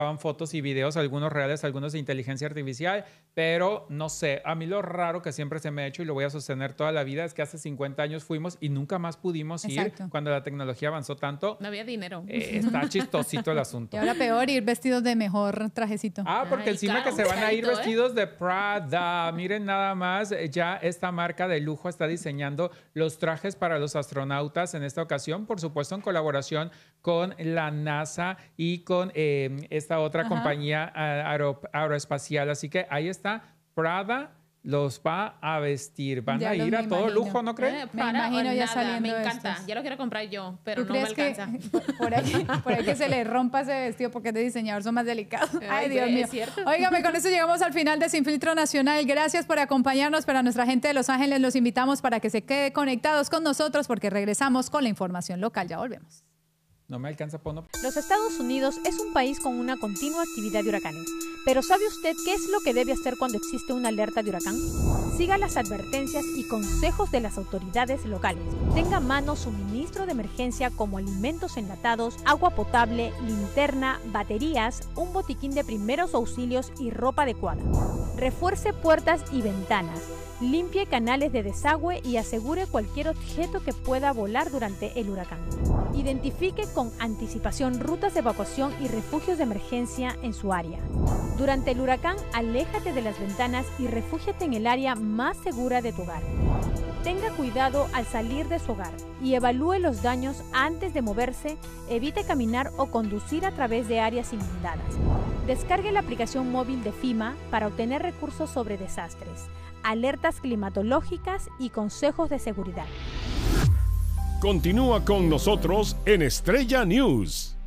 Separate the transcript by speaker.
Speaker 1: fotos y videos, algunos reales, algunos de inteligencia artificial, pero no sé, a mí lo raro que siempre se me ha hecho y lo voy a sostener toda la vida es que hace 50 años fuimos y nunca más pudimos ir cuando la tecnología avanzó tanto.
Speaker 2: No había dinero.
Speaker 1: Está chistosito el asunto.
Speaker 3: Y ahora peor ir vestidos de mejor trajecito.
Speaker 1: Porque encima que se van a ir vestidos de Prada. Miren nada más, ya esta marca de lujo está diseñando los trajes para los astronautas en esta ocasión, por supuesto en colaboración con la NASA y con esta otra compañía aeroespacial. Así que ahí está, Prada los va a vestir. Van a ir a todo lujo, ¿no creen?
Speaker 3: Me imagino ya saliendo.
Speaker 2: Me encanta. Ya lo quiero comprar yo, pero no me alcanza.
Speaker 3: Por ahí que se le rompa ese vestido porque es de diseñador, son más delicados. Ay, Dios mío. Óigame, con eso llegamos al final de Sin Filtro Nacional. Gracias por acompañarnos, pero a nuestra gente de Los Ángeles los invitamos para que se quede conectados con nosotros porque regresamos con la información local. Ya volvemos.
Speaker 1: No me alcanza Pono.
Speaker 4: Los Estados Unidos es un país con una continua actividad de huracanes. Pero ¿sabe usted qué es lo que debe hacer cuando existe una alerta de huracán? Siga las advertencias y consejos de las autoridades locales. Tenga a mano suministro de emergencia como alimentos enlatados, agua potable, linterna, baterías, un botiquín de primeros auxilios y ropa adecuada. Refuerce puertas y ventanas. Limpie canales de desagüe y asegure cualquier objeto que pueda volar durante el huracán. Identifique con anticipación rutas de evacuación y refugios de emergencia en su área. Durante el huracán, aléjate de las ventanas y refúgiate en el área más segura de tu hogar. Tenga cuidado al salir de su hogar y evalúe los daños antes de moverse. Evite caminar o conducir a través de áreas inundadas. Descargue la aplicación móvil de FEMA para obtener recursos sobre desastres, alertas climatológicas y consejos de seguridad.
Speaker 5: Continúa con nosotros en Estrella News.